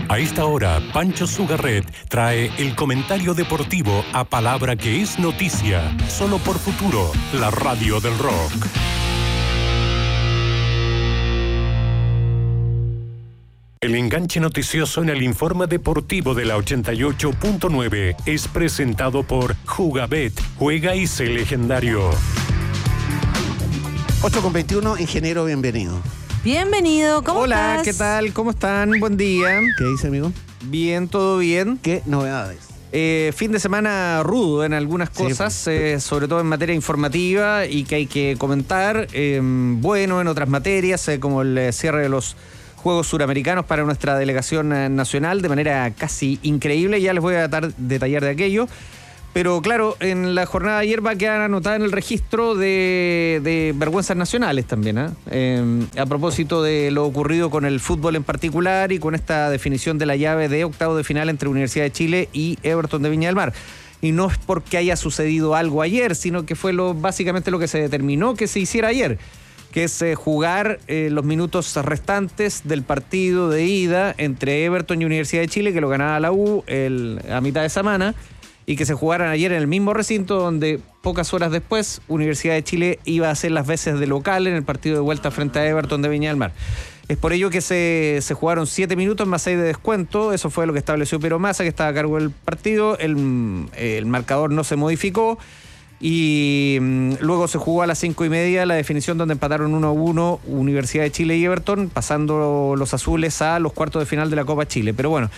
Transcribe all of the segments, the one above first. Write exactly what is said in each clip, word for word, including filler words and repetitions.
A esta hora, Pancho Sugarret trae el comentario deportivo a palabra que es noticia, solo por Futuro, la radio del rock. El enganche noticioso en el informe deportivo de la ochenta y ocho punto nueve es presentado por Jugabet, juega y sé legendario. ocho con veintiuno, ingeniero, bienvenido. Bienvenido, ¿cómo Hola, estás? ¿qué tal? ¿Cómo están? Buen día. ¿Qué dice, amigo? Bien, todo bien. ¿Qué novedades? Eh, fin de semana rudo en algunas cosas, Sí. eh, sobre todo en materia informativa y que hay que comentar. Eh, bueno, en otras materias, eh, como el eh, cierre de los Juegos Suramericanos para nuestra delegación eh, nacional de manera casi increíble. Ya les voy a dar, detallar de aquello. Pero claro, en la jornada de ayer va a quedar anotada en el registro de, de vergüenzas nacionales también, ¿eh? Eh, a propósito de lo ocurrido con el fútbol en particular y con esta definición de la llave de octavo de final entre Universidad de Chile y Everton de Viña del Mar. Y no es porque haya sucedido algo ayer, sino que fue lo, básicamente lo que se determinó que se hiciera ayer, que es eh, jugar eh, los minutos restantes del partido de ida entre Everton y Universidad de Chile, que lo ganaba la U el, a mitad de semana, y que se jugaran ayer en el mismo recinto donde pocas horas después Universidad de Chile iba a hacer las veces de local en el partido de vuelta frente a Everton de Viña del Mar. Es por ello que se, se jugaron siete minutos más seis de descuento. Eso fue lo que estableció Pero Massa, que estaba a cargo del partido. El, el marcador no se modificó y mm, luego se jugó a las cinco y media la definición donde empataron uno a uno Universidad de Chile y Everton, pasando los azules a los cuartos de final de la Copa Chile. Pero bueno,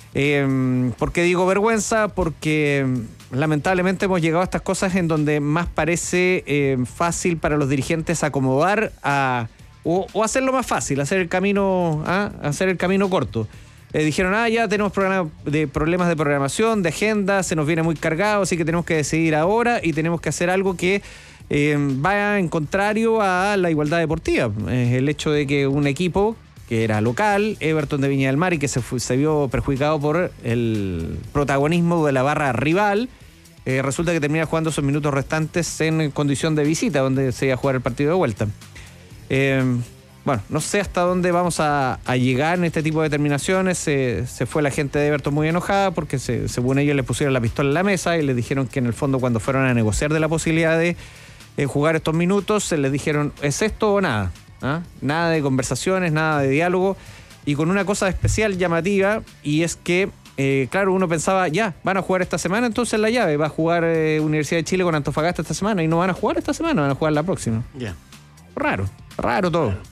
Eh, ¿por qué digo vergüenza? Porque lamentablemente hemos llegado a estas cosas en donde más parece eh, fácil para los dirigentes acomodar a, o, o hacerlo más fácil, hacer el camino, ¿ah? hacer el camino corto. Eh, dijeron, ah, ya tenemos programa de problemas de programación, de agenda, se nos viene muy cargado, así que tenemos que decidir ahora y tenemos que hacer algo que eh, vaya en contrario a la igualdad deportiva. Eh, el hecho de que un equipo que era local, Everton de Viña del Mar, y que se, fue, se vio perjudicado por el protagonismo de la barra rival, eh, resulta que termina jugando esos minutos restantes en condición de visita, donde se iba a jugar el partido de vuelta. Eh, bueno, no sé hasta dónde vamos a, a llegar en este tipo de determinaciones. Se, se fue la gente de Everton muy enojada porque se, según ellos les pusieron la pistola en la mesa y les dijeron que en el fondo cuando fueron a negociar de la posibilidad de eh, jugar estos minutos, se les dijeron, ¿es esto o nada? ¿Ah? Nada de conversaciones, nada de diálogo, y con una cosa especial llamativa, y es que, eh, claro, uno pensaba, ya, van a jugar esta semana, entonces la llave, va a jugar eh, Universidad de Chile con Antofagasta esta semana, y no van a jugar esta semana, van a jugar la próxima. Ya. Yeah. Raro, raro todo. Claro.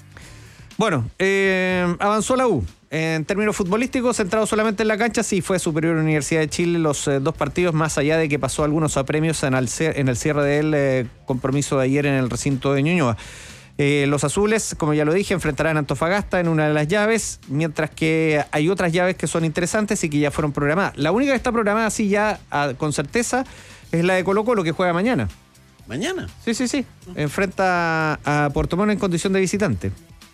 Bueno, eh, avanzó la U. En términos futbolísticos, centrado solamente en la cancha, sí fue superior a Universidad de Chile los eh, dos partidos, más allá de que pasó algunos apremios en el, en el cierre del eh, compromiso de ayer en el recinto de Ñuñoa. Eh, los azules, como ya lo dije, enfrentarán a Antofagasta en una de las llaves, mientras que hay otras llaves que son interesantes y que ya fueron programadas. La única que está programada así ya a, con certeza es la de Colo-Colo, que juega mañana. ¿Mañana? Sí, sí, sí. Enfrenta a Puerto Montt en condición de visitante.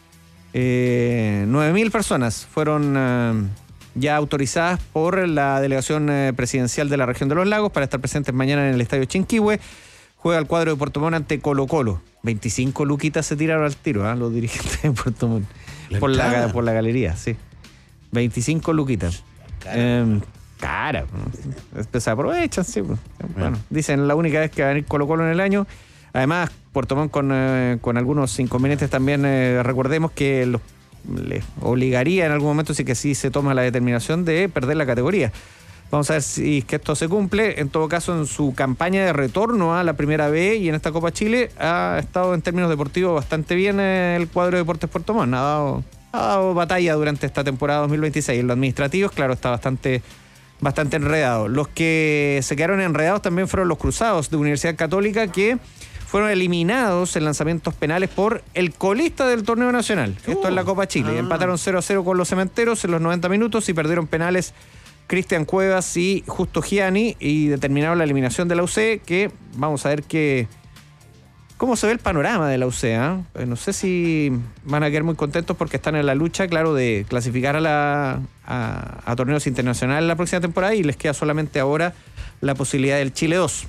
Eh, nueve mil personas fueron eh, ya autorizadas por la delegación eh, presidencial de la región de los lagos para estar presentes mañana en el estadio Chinquihue. Juega el cuadro de Puerto Montt ante Colo-Colo. veinticinco luquitas se tiraron al tiro, ¿eh? Los dirigentes de Puerto Montt. Por la, por la galería, sí. veinticinco luquitas. Cara. Eh, cara. Después se aprovechan, sí. Bueno. Bueno, dicen la única vez que va a venir Colo-Colo en el año. Además, Puerto Montt con, eh, con algunos inconvenientes también. Eh, recordemos que los, les obligaría en algún momento, si que sí se toma la determinación de perder la categoría. Vamos a ver si es que esto se cumple. En todo caso, en su campaña de retorno a la Primera B y en esta Copa Chile, ha estado en términos deportivos bastante bien el cuadro de Deportes Puerto Montt. Ha dado, ha dado batalla durante esta temporada dos mil veintiséis. En los administrativos, claro, está bastante, bastante enredado. Los que se quedaron enredados también fueron los Cruzados de Universidad Católica, que fueron eliminados en lanzamientos penales por el colista del torneo nacional. Uh, Esto es la Copa Chile. Ah. Empataron cero a cero con los Cementeros en los noventa minutos y perdieron penales Cristian Cuevas y Justo Gianni, y determinaron la eliminación de la U C, que vamos a ver que cómo se ve el panorama de la U C. ¿eh? No sé si van a quedar muy contentos porque están en la lucha, claro, de clasificar a, la, a, a torneos internacionales la próxima temporada, y les queda solamente ahora la posibilidad del Chile dos.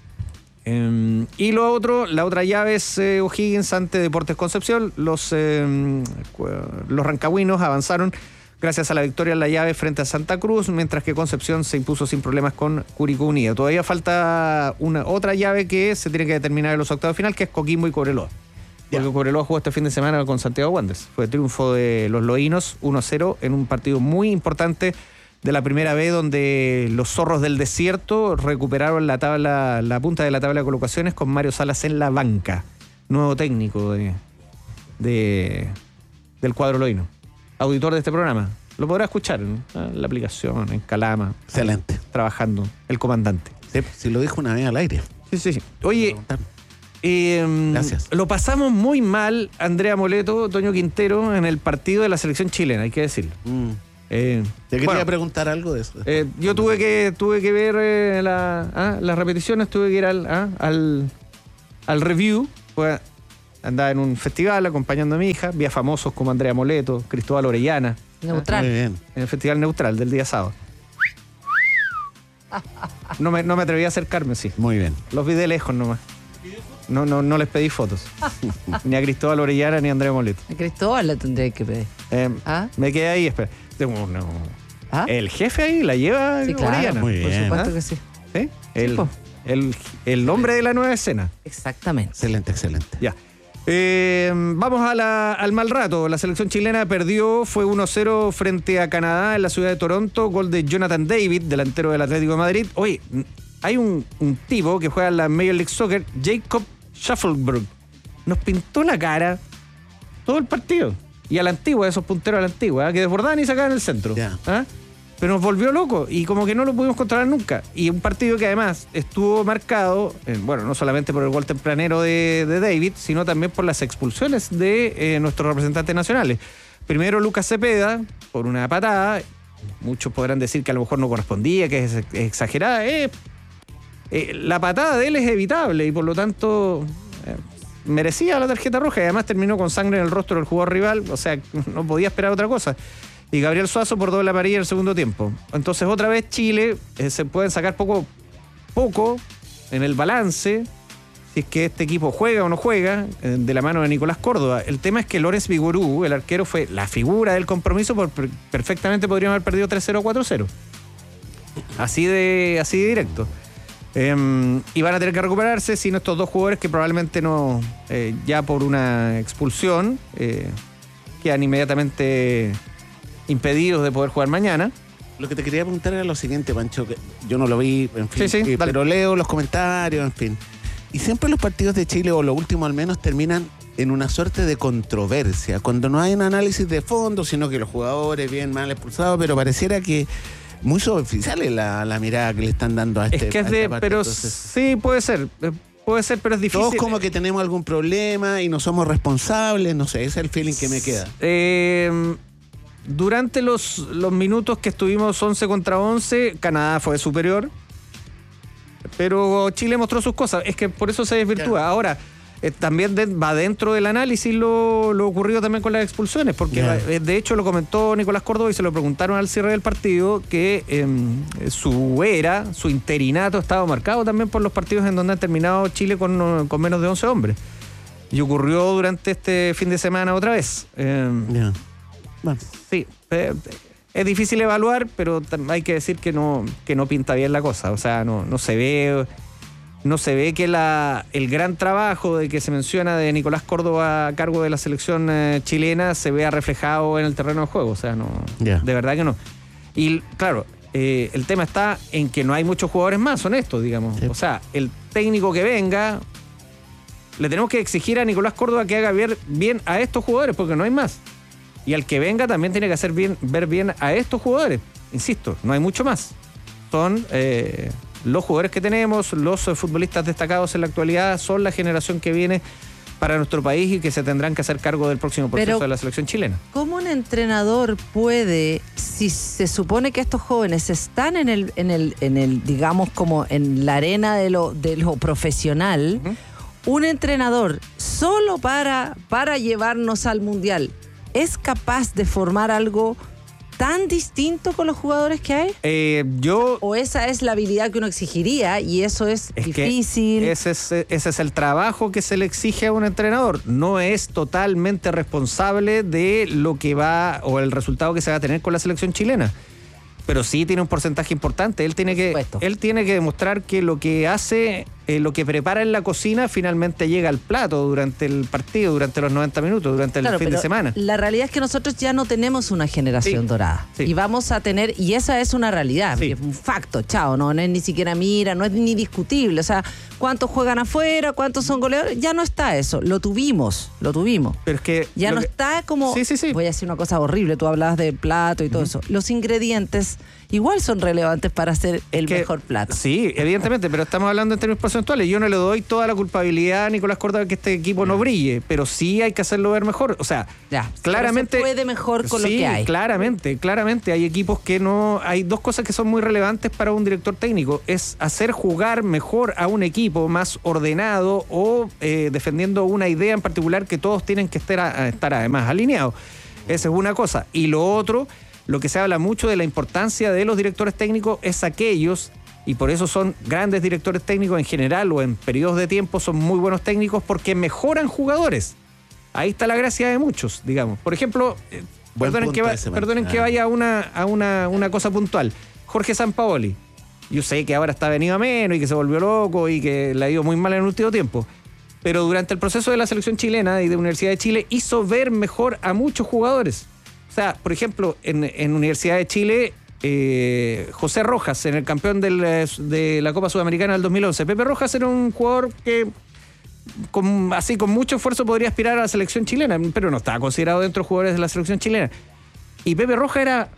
Eh, y lo otro, la otra llave es eh, O'Higgins ante Deportes Concepción. Los, eh, los rancagüinos avanzaron gracias a la victoria en la llave frente a Santa Cruz, mientras que Concepción se impuso sin problemas con Curicó Unido. Todavía falta una otra llave que se tiene que determinar en los octavos de final, que es Coquimbo y Cobreloa. Porque ya. Cobreloa jugó este fin de semana con Santiago Wanderers. Fue triunfo de los loínos uno a cero en un partido muy importante de la primera B, donde los zorros del desierto recuperaron la tabla, la punta de la tabla de colocaciones con Mario Salas en la banca, nuevo técnico de, de del cuadro loíno, auditor de este programa. Lo podrá escuchar en la aplicación, en Calama. Excelente. Trabajando, el comandante. Sí, si lo dijo una vez al aire. Sí, sí, sí. Oye, eh, gracias. Lo pasamos muy mal, Andrea Moleto, Toño Quintero, en el partido de la selección chilena, hay que decirlo. Mm. Eh, Te quería bueno, preguntar algo de eso. Eh, yo tuve que tuve que ver eh, la, ah, las repeticiones, tuve que ir al, ah, al, al review. Pues, andaba en un festival acompañando a mi hija, vi a famosos como Andrea Moleto, Cristóbal Orellana. Neutral. Muy bien. En el Festival Neutral del día sábado. No me, no me atreví a acercarme, sí. Muy bien. Los vi de lejos nomás. No, no, no les pedí fotos. Ni a Cristóbal Orellana ni a Andrea Moleto. A Cristóbal le tendré que pedir. Eh, ¿Ah? Me quedé ahí, espera. Tengo no. ¿Ah? El jefe ahí la lleva Sí, claro. Orellana. Muy Por bien. supuesto ¿Ah? que sí. ¿Sí? El, po. el, el hombre de la nueva escena. Exactamente. Excelente, excelente. Ya. Eh, vamos a la- al mal rato. La selección chilena perdió, fue uno cero frente a Canadá en la ciudad de Toronto. Gol de Jonathan David, delantero del Atlético de Madrid. Oye, hay un, un tipo que juega en la Major League Soccer, Jacob Shufflebrook. Nos pintó la cara todo el partido. Y a la antigua, esos punteros a la antigua, ¿eh? Que desbordaban y sacaban el centro. Ya. ¿Ah? Pero nos volvió loco y como que no lo pudimos controlar nunca. Y un partido que además estuvo marcado, eh, bueno, no solamente por el gol tempranero de, de David, sino también por las expulsiones de eh, nuestros representantes nacionales. Primero Lucas Cepeda, por una patada. Muchos podrán decir que a lo mejor no correspondía, que es, es exagerada. Eh, eh, la patada de él es evitable y por lo tanto eh, merecía la tarjeta roja. Y además terminó con sangre en el rostro del jugador rival. O sea, no podía esperar otra cosa. Y Gabriel Suazo por doble amarilla en el segundo tiempo. Entonces otra vez Chile eh, se pueden sacar poco, poco en el balance si es que este equipo juega o no juega eh, de la mano de Nicolás Córdoba. El tema es que Lorenz Vigorú, el arquero, fue la figura del compromiso, porque perfectamente podríamos haber perdido tres cero o cuatro cero. Así de, así de directo. Eh, y van a tener que recuperarse sin estos dos jugadores que probablemente no, eh, ya por una expulsión, eh, quedan inmediatamente impedidos de poder jugar mañana. Lo que te quería preguntar era lo siguiente, Pancho, que yo no lo vi, en fin, Sí, sí, eh, dale. pero leo los comentarios, en fin. Y siempre los partidos de Chile, o lo último al menos, terminan en una suerte de controversia, cuando no hay un análisis de fondo, sino que los jugadores bien mal expulsados, pero pareciera que muy superficial es la, la mirada que le están dando a este Es que es a de, esta parte. pero Entonces, sí, puede ser, eh, puede ser, pero es difícil. todos como que tenemos algún problema y no somos responsables, no sé, ese es el feeling que me queda. Eh, durante los, los minutos que estuvimos once contra once, Canadá fue superior, pero Chile mostró sus cosas. Es que por eso se desvirtúa. Ya. Ahora, eh, también de- va dentro del análisis lo, lo ocurrido también con las expulsiones, porque Ya. eh, de hecho lo comentó Nicolás Córdoba y se lo preguntaron al cierre del partido, que eh, su era, su interinato estaba marcado también por los partidos en donde ha terminado Chile con, con menos de once hombres. Y ocurrió durante este fin de semana otra vez. Eh, Ya. Bueno, Sí, eh, es difícil evaluar, pero tam- hay que decir que no, que no pinta bien la cosa. O sea, no, no se ve, no se ve que la, el gran trabajo de que se menciona de Nicolás Córdoba a cargo de la selección eh, chilena se vea reflejado en el terreno de juego. O sea, no, Ya. de verdad que no. Y claro, eh, el tema está en que no hay muchos jugadores más honestos, digamos. Sí. O sea, el técnico que venga, le tenemos que exigir a Nicolás Córdoba que haga bien, bien a estos jugadores, porque no hay más. Y al que venga también tiene que hacer bien, ver bien a estos jugadores. Insisto, no hay mucho más. Son eh, los jugadores que tenemos, los eh, futbolistas destacados en la actualidad, son la generación que viene para nuestro país y que se tendrán que hacer cargo del próximo proceso Pero- de la selección chilena. ¿Cómo un entrenador puede, si se supone que estos jóvenes están en el, en el, en el, digamos, como en la arena de lo, de lo profesional, Ujú. un entrenador solo para, para llevarnos al mundial es capaz de formar algo tan distinto con los jugadores que hay? Eh, yo... ¿O esa es la habilidad que uno exigiría y eso es, es difícil? Ese es, ese es el trabajo que se le exige a un entrenador. No es totalmente responsable de lo que va o el resultado que se va a tener con la selección chilena. Pero sí tiene un porcentaje importante. Él tiene que, él tiene que demostrar que lo que hace, eh, lo que prepara en la cocina, finalmente llega al plato durante el partido, durante los noventa minutos, durante el claro, fin de semana. La realidad es que nosotros ya no tenemos una generación sí, dorada. Sí. Y vamos a tener, y esa es una realidad, sí. es un facto, chao, no, no es ni siquiera mira, no es ni discutible. O sea, cuántos juegan afuera, cuántos son goleadores, ya no está eso. Lo tuvimos, lo tuvimos. Pero es que ya no que... está como, sí, sí, sí. voy a decir una cosa horrible, tú hablabas de plato y todo uh-huh. eso. Los ingredientes igual son relevantes para hacer el que, mejor plato. Sí, evidentemente, pero estamos hablando en términos porcentuales. Yo no le doy toda la culpabilidad a Nicolás Córdoba que este equipo no brille, pero sí hay que hacerlo ver mejor. O sea, ya, claramente... se puede mejor con sí, lo que hay. claramente, claramente. Hay equipos que no... Hay dos cosas que son muy relevantes para un director técnico. Es hacer jugar mejor a un equipo más ordenado o eh, defendiendo una idea en particular que todos tienen que estar, a, estar además alineados. Esa es una cosa. Y lo otro... Lo que se habla mucho de la importancia de los directores técnicos es aquellos, y por eso son grandes directores técnicos en general o en periodos de tiempo, son muy buenos técnicos porque mejoran jugadores. Ahí está la gracia de muchos, digamos. Por ejemplo, eh, perdonen, que, va, perdonen que vaya a una, a una, una cosa puntual. Jorge Sampaoli. Yo sé que ahora está venido a menos y que se volvió loco y que le ha ido muy mal en el último tiempo. Pero durante el proceso de la selección chilena y de Universidad de Chile hizo ver mejor a muchos jugadores. O sea, por ejemplo, en, en Universidad de Chile, eh, José Rojas, en el campeón del, de la Copa Sudamericana del dos mil once. Pepe Rojas era un jugador que, con, así con mucho esfuerzo, podría aspirar a la selección chilena, pero no estaba considerado dentro de los jugadores de la selección chilena. Y Pepe Rojas era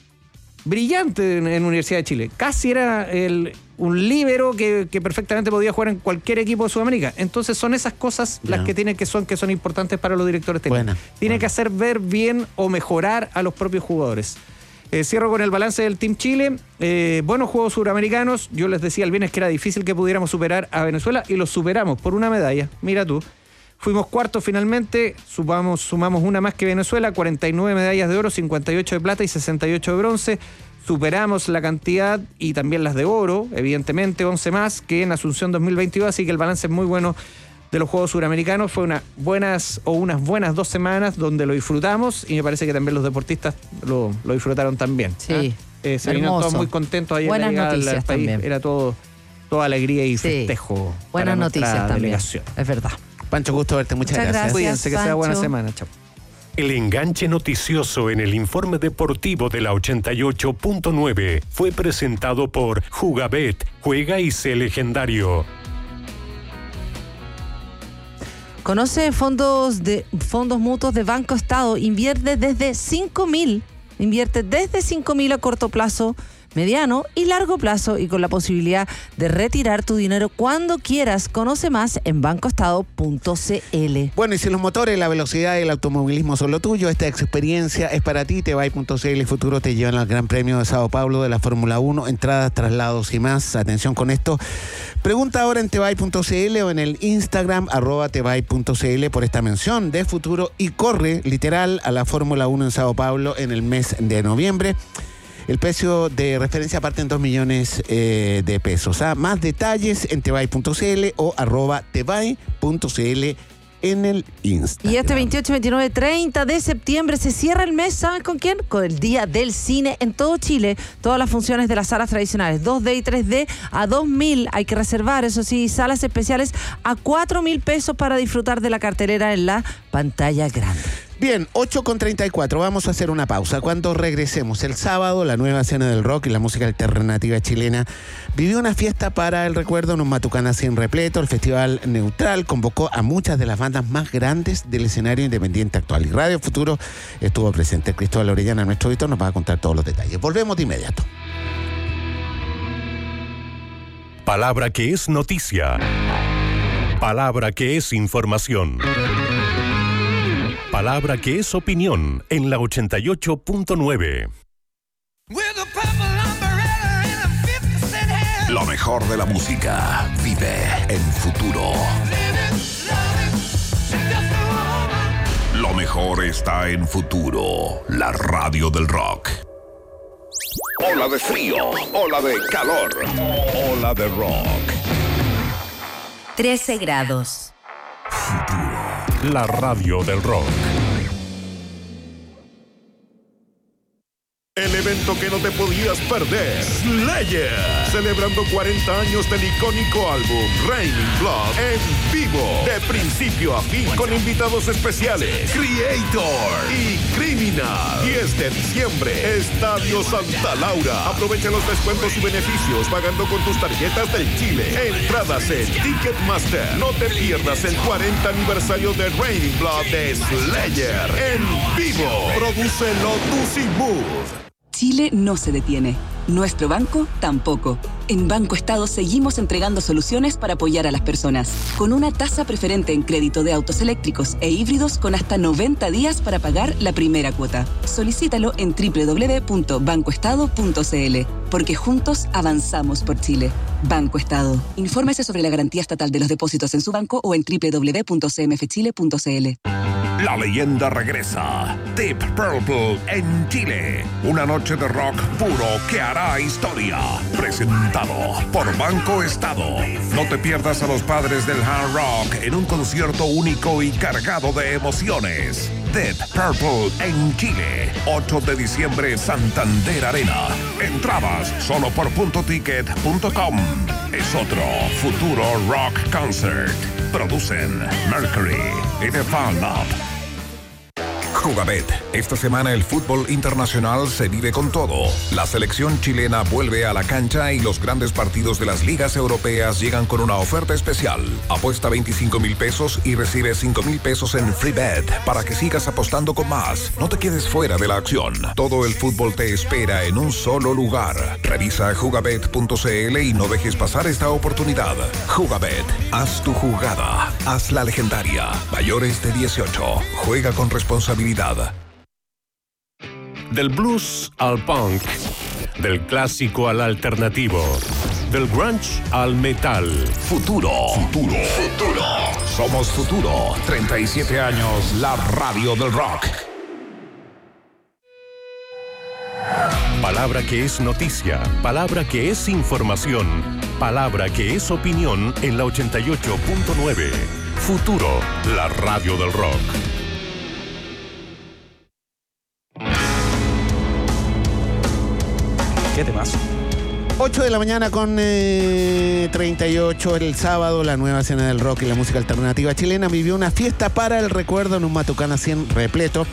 brillante en, en Universidad de Chile. Casi era el, un líbero que, que perfectamente podía jugar en cualquier equipo de Sudamérica. Entonces son esas cosas yeah. las que tienen que son que son importantes para los directores técnicos. Buena, Tiene buena. que hacer ver bien o mejorar a los propios jugadores. Eh, cierro con el balance del Team Chile. Eh, buenos juegos suramericanos. Yo les decía el viernes que era difícil que pudiéramos superar a Venezuela y los superamos por una medalla. Mira tú. Fuimos cuartos finalmente, sumamos, sumamos una más que Venezuela, cuarenta y nueve medallas de oro, cincuenta y ocho de plata y sesenta y ocho de bronce. Superamos la cantidad y también las de oro, evidentemente, once más que en Asunción dos mil veintidós, así que el balance es muy bueno de los Juegos Suramericanos. Fue unas buenas o unas buenas dos semanas donde lo disfrutamos y me parece que también los deportistas lo, lo disfrutaron también. Sí, ¿eh? Eh, se vinieron todos muy contentos ayer buenas en la noticias al país. También. Era todo, toda alegría y sí. festejo. Buenas para noticias también. Delegación. Es verdad. Pancho, gusto verte. Muchas, Muchas gracias. gracias. Cuídense, que Pancho. sea buena semana. Chao. El enganche noticioso en el informe deportivo de la ochenta y ocho punto nueve fue presentado por Jugabet, juega y sé legendario. Conoce fondos de fondos mutuos de Banco Estado, invierte desde cinco mil, invierte desde cinco mil a corto plazo, mediano y largo plazo y con la posibilidad de retirar tu dinero cuando quieras. Conoce más en banco estado punto c l. Bueno, y si los motores, la velocidad y el automovilismo son lo tuyo, esta experiencia es para ti. Tebay punto c l Futuro te llevan al Gran Premio de Sao Paulo de la Fórmula uno, entradas, traslados y más. Atención con esto. Pregunta ahora en tebay punto c l o en el Instagram arroba tebay punto c l por esta mención de futuro y corre literal a la Fórmula uno en Sao Paulo en el mes de noviembre. El precio de referencia parte en dos millones eh, de pesos. ¿ah? Más detalles en tebay punto c l o arroba tebay punto c l en el Instagram. Y este veintiocho, veintinueve, treinta de septiembre se cierra el mes, ¿saben con quién? Con el Día del Cine en todo Chile. Todas las funciones de las salas tradicionales, dos D y tres D a dos mil. Hay que reservar, eso sí, salas especiales a cuatro mil pesos para disfrutar de la cartelera en la pantalla grande. Bien, ocho con treinta y cuatro, vamos a hacer una pausa. Cuando regresemos el sábado, la nueva escena del rock y la música alternativa chilena vivió una fiesta para el recuerdo en un Matucana sin repleto. El Festival Neutral convocó a muchas de las bandas más grandes del escenario independiente actual. Y Radio Futuro estuvo presente. Cristóbal Orellana, nuestro editor, nos va a contar todos los detalles. Volvemos de inmediato. Palabra que es noticia. Palabra que es información. Palabra que es opinión en la ochenta y ocho punto nueve. Lo mejor de la música vive en Futuro. Lo mejor está en Futuro, la radio del rock. Ola de frío, ola de calor, ola de rock. trece grados. La radio del rock. El evento que no te podías perder, Slayer, celebrando cuarenta años del icónico álbum Raining Blood en vivo, de principio a fin, con invitados especiales, Creator y Criminal. diez de diciembre, Estadio Santa Laura. Aprovecha los descuentos y beneficios pagando con tus tarjetas del Chile. Entradas en Ticketmaster. No te pierdas el cuarenta aniversario de Raining Blood de Slayer en vivo. Produce Lotus y Mood. Chile no se detiene. Nuestro banco tampoco. En Banco Estado seguimos entregando soluciones para apoyar a las personas. Con una tasa preferente en crédito de autos eléctricos e híbridos con hasta noventa días para pagar la primera cuota. Solicítalo en doble u doble u doble u punto banco estado punto c l. Porque juntos avanzamos por Chile. Banco Estado. Infórmese sobre la garantía estatal de los depósitos en su banco o en doble u doble u doble u punto c m f chile punto c l. La leyenda regresa. Deep Purple en Chile. Una noche de rock puro que hará historia. Presentado por Banco Estado. No te pierdas a los padres del hard rock en un concierto único y cargado de emociones. Deep Purple en Chile. ocho de diciembre, Santander Arena. Entradas solo por punto ticket punto com. Es otro futuro rock concert. Producen Mercury y The Fan Lab. Jugabet. Esta semana el fútbol internacional se vive con todo. La selección chilena vuelve a la cancha y los grandes partidos de las ligas europeas llegan con una oferta especial. Apuesta veinticinco mil pesos y recibe cinco mil pesos en free bet para que sigas apostando con más. No te quedes fuera de la acción. Todo el fútbol te espera en un solo lugar. Revisa jugabet punto c l y no dejes pasar esta oportunidad. Jugabet. Haz tu jugada. Haz la legendaria. Mayores de dieciocho. Juega con responsabilidad. Del blues al punk, del clásico al alternativo, del grunge al metal. Futuro. Futuro. Futuro. Somos Futuro. treinta y siete años, la radio del rock. Palabra que es noticia, palabra que es información, palabra que es opinión en la ochenta y ocho punto nueve. Futuro, la radio del rock. ¿Qué temas? ocho de la mañana con eh, treinta y ocho. El sábado, la nueva escena del rock y la música alternativa chilena vivió una fiesta para el recuerdo en un Matucana cien repleto.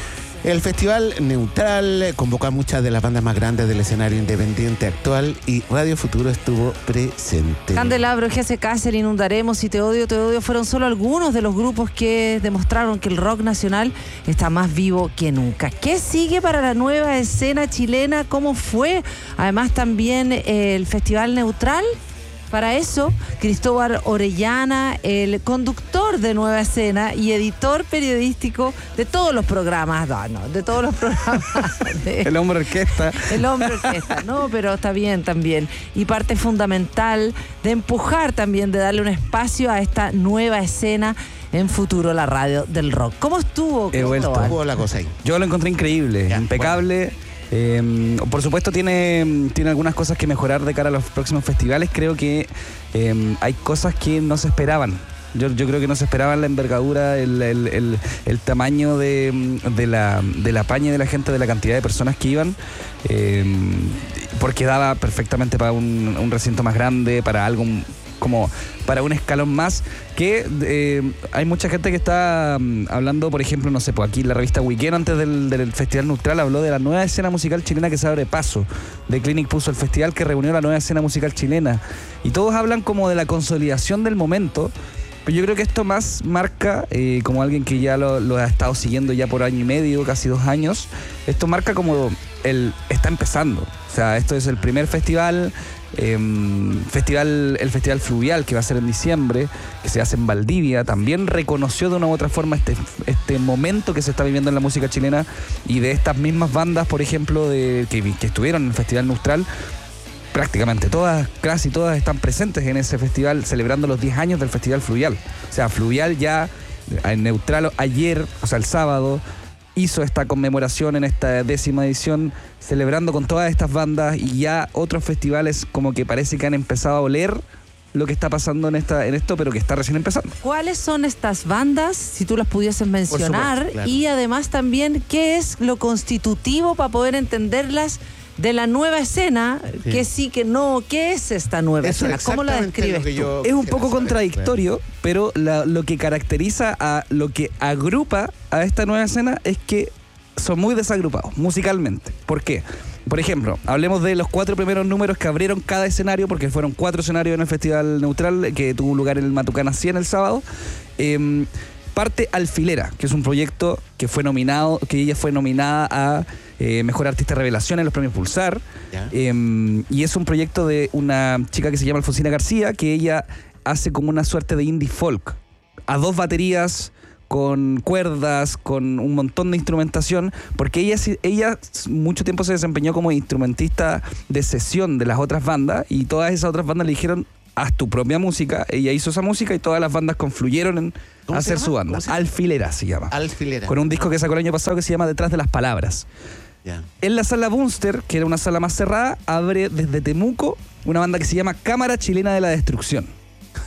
El Festival Neutral convocó a muchas de las bandas más grandes del escenario independiente actual y Radio Futuro estuvo presente. Candelabro, G S Cáceres, Inundaremos y Te Odio, Te Odio fueron solo algunos de los grupos que demostraron que el rock nacional está más vivo que nunca. ¿Qué sigue para la nueva escena chilena? ¿Cómo fue? Además también eh, el Festival Neutral. Para eso, Cristóbal Orellana, el conductor de Nueva Escena y editor periodístico de todos los programas, no, no, de todos los programas. De, el hombre orquesta. El hombre orquesta, no, pero está bien también. Y parte fundamental de empujar también, de darle un espacio a esta nueva escena en Futuro, la radio del rock. ¿Cómo estuvo? He vuelto. ¿Cómo estuvo la cosa ahí? Yo lo encontré increíble, Ya, impecable. Bueno. Eh, por supuesto tiene, tiene algunas cosas que mejorar de cara a los próximos festivales. Creo que eh, hay cosas que no se esperaban. Yo, yo creo que no se esperaban la envergadura, el, el, el, el tamaño de, de, la, de la paña de la gente, de la cantidad de personas que iban, eh, porque daba perfectamente para un, un recinto más grande, para algo como para un escalón más, que eh, hay mucha gente que está um, hablando, por ejemplo, no sé, pues aquí la revista Weekend antes del, del Festival Neutral habló de la nueva escena musical chilena que se abre paso. The Clinic puso el festival que reunió la nueva escena musical chilena y todos hablan como de la consolidación del momento, pero yo creo que esto más marca, eh, como alguien que ya lo, lo ha estado siguiendo ya por año y medio, casi dos años, esto marca como el está empezando. O sea, esto es el primer festival Eh, festival, el Festival Fluvial que va a ser en diciembre, que se hace en Valdivia, también reconoció de una u otra forma este, este momento que se está viviendo en la música chilena, y de estas mismas bandas, por ejemplo, de, que, que estuvieron en el Festival Neutral, prácticamente todas, casi todas están presentes en ese festival celebrando los diez años del Festival Fluvial. O sea, Fluvial ya en Neutral ayer, o sea, el sábado, hizo esta conmemoración en esta décima edición, celebrando con todas estas bandas, y ya otros festivales como que parece que han empezado a oler lo que está pasando en esta en esto, pero que está recién empezando. ¿Cuáles son estas bandas, si tú las pudieses mencionar? supuesto, claro. Y además también, ¿qué es lo constitutivo para poder entenderlas de la nueva escena? Sí. Que sí, que no. ¿Qué es esta nueva Eso escena? es ¿Cómo la exactamente describes lo que tú? yo Es un quisiera poco saber. contradictorio, pero la- lo que caracteriza a lo que agrupa a esta nueva escena es que son muy desagrupados musicalmente. ¿Por qué? Por ejemplo, hablemos de los cuatro primeros números que abrieron cada escenario, porque fueron cuatro escenarios en el Festival Neutral, que tuvo lugar en el Matucana cien el sábado. Eh, parte Alfilera, que es un proyecto que fue nominado, que ella fue nominada a eh, Mejor Artista Revelación en los premios Pulsar. Ya. Eh, y es un proyecto de una chica que se llama Alfonsina García, que ella hace como una suerte de indie folk, a dos baterías, con cuerdas, con un montón de instrumentación, porque ella, ella mucho tiempo se desempeñó como instrumentista de sesión de las otras bandas, y todas esas otras bandas le dijeron, haz tu propia música. Ella hizo esa música y todas las bandas confluyeron en ¿Cómo se hacer llama? su banda. ¿Cómo se llama? Alfilera se llama. Alfilera. Con un disco que sacó el año pasado que se llama Detrás de las Palabras. Ya. En la sala Bunster, que era una sala más cerrada, abre desde Temuco una banda que se llama Cámara Chilena de la Destrucción.